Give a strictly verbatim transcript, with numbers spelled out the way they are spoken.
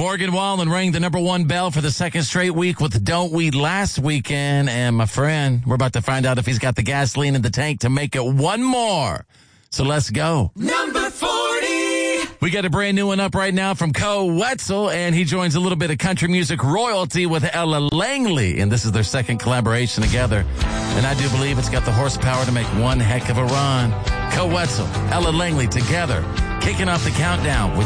Morgan Wallen rang the number one bell for the second straight week with Don't We last weekend. And my friend, we're about to find out if he's got the gasoline in the tank to make it one more. So let's go. Number forty. We got a brand new one up right now from Co Wetzel, and he joins a little bit of country music royalty with Ella Langley. And this is their second collaboration together. And I do believe it's got the horsepower to make one heck of a run. Co Wetzel, Ella Langley together, kicking off the countdown with